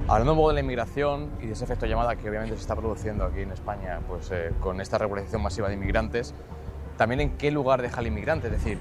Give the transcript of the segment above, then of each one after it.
Hablando un poco de la inmigración y de ese efecto llamada que obviamente se está produciendo aquí en España, pues con esta regularización masiva de inmigrantes, también en qué lugar deja el inmigrante. Es decir,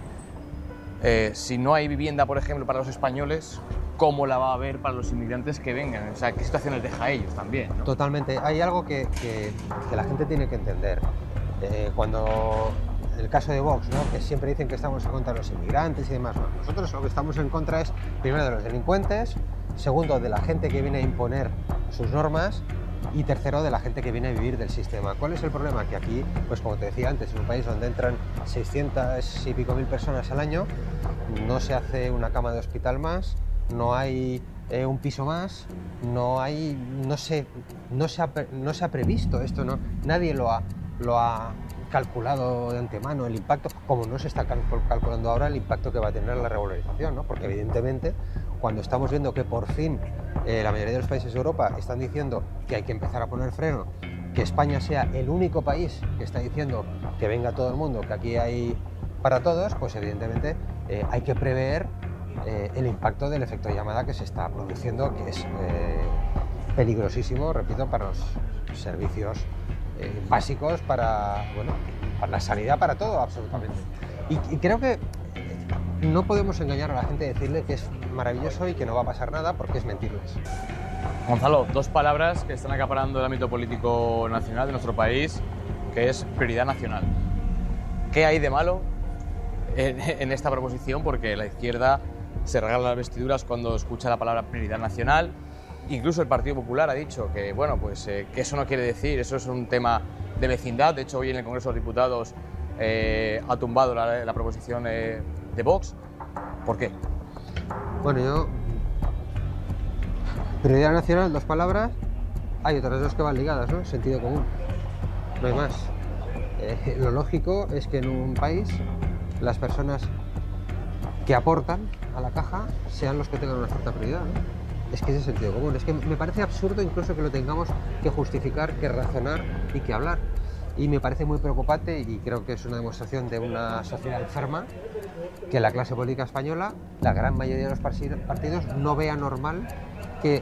si no hay vivienda, por ejemplo, para los españoles, ¿cómo la va a haber para los inmigrantes que vengan? O sea, ¿qué situaciones deja a ellos también, ¿no? Totalmente. Hay algo que la gente tiene que entender. Cuando el caso de Vox, ¿no?, que siempre dicen que estamos en contra de los inmigrantes y demás, no. Nosotros lo que estamos en contra es, primero, de los delincuentes, segundo, de la gente que viene a imponer sus normas, y tercero, de la gente que viene a vivir del sistema. ¿Cuál es el problema? Que aquí, pues como te decía antes, en un país donde entran 600 y pico mil personas al año, no se hace una cama de hospital más, no hay un piso más, no se ha previsto esto, ¿no? Nadie lo ha calculado de antemano el impacto, como no se está calculando ahora el impacto que va a tener la regularización, ¿no? Porque evidentemente, cuando estamos viendo que por fin la mayoría de los países de Europa están diciendo que hay que empezar a poner freno, que España sea el único país que está diciendo que venga todo el mundo, que aquí hay para todos, pues evidentemente hay que prever el impacto del efecto llamada que se está produciendo, que es peligrosísimo, repito, para los servicios básicos, para la sanidad, para todo, absolutamente. Y creo que no podemos engañar a la gente y decirle que es maravilloso y que no va a pasar nada, porque es mentirles. Gonzalo, dos palabras que están acaparando el ámbito político nacional de nuestro país, que es prioridad nacional. ¿Qué hay de malo en esta proposición? Porque la izquierda se regala las vestiduras cuando escucha la palabra prioridad nacional. Incluso el Partido Popular ha dicho que, bueno, pues, que eso no quiere decir, eso es un tema de vecindad. De hecho, hoy en el Congreso de los Diputados ha tumbado la proposición de Vox. ¿Por qué? Bueno, prioridad nacional, dos palabras, hay otras dos que van ligadas, ¿no? Sentido común, no hay más. Lo lógico es que en un país las personas que aportan a la caja sean los que tengan una cierta prioridad, ¿no? Es que ese es el sentido común. Es que me parece absurdo incluso que lo tengamos que justificar, que razonar y que hablar. Y me parece muy preocupante, y creo que es una demostración de una sociedad enferma, que la clase política española, la gran mayoría de los partidos, no vea normal que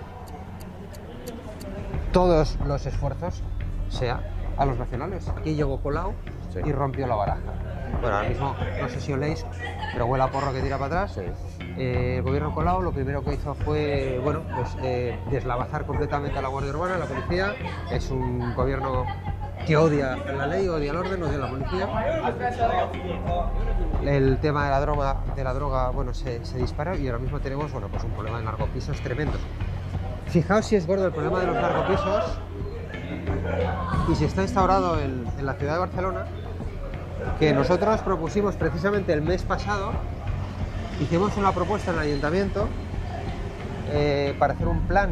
todos los esfuerzos sean a los nacionales. Aquí llegó Colau y rompió la baraja. Bueno, ahora mismo, no sé si oléis, pero huele a porro que tira para atrás. Sí. El gobierno Colau lo primero que hizo fue, deslavazar completamente a la Guardia Urbana, a la policía. Es un gobierno que odia la ley, odia el orden, odia la policía. El tema de la droga, se dispara, y ahora mismo tenemos, un problema de narcopisos tremendo. Fijaos si es gordo el problema de los narcopisos y si está instaurado en la ciudad de Barcelona, que nosotros propusimos precisamente el mes pasado. Hicimos una propuesta en el ayuntamiento para hacer un plan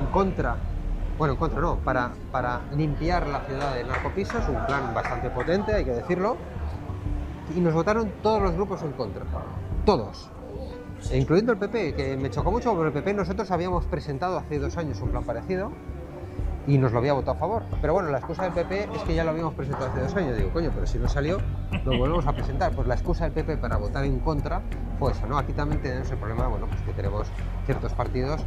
para limpiar la ciudad de narcopisos, un plan bastante potente, hay que decirlo, y nos votaron todos los grupos en contra, todos, incluyendo el PP, que me chocó mucho, porque el PP nosotros habíamos presentado hace 2 años un plan parecido y nos lo había votado a favor. Pero bueno, la excusa del PP es que ya lo habíamos presentado hace 2 años. Digo, coño, pero si no salió, lo volvemos a presentar. Pues la excusa del PP para votar en contra fue esa, ¿no? Aquí también tenemos el problema, que tenemos ciertos partidos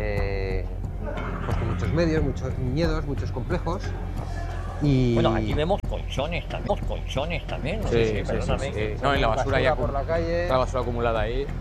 con muchos medios, muchos miedos, muchos complejos. Y... Bueno, aquí vemos colchones también, no Sí. No, en la basura ya por la calle. la basura acumulada ahí.